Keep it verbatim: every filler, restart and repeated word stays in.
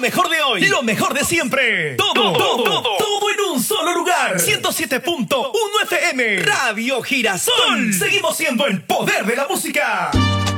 mejor de hoy, lo mejor de siempre. Todo, todo, todo, todo, todo en un solo lugar. ciento siete punto uno F M. Radio Girasol. Seguimos siendo el poder de la música.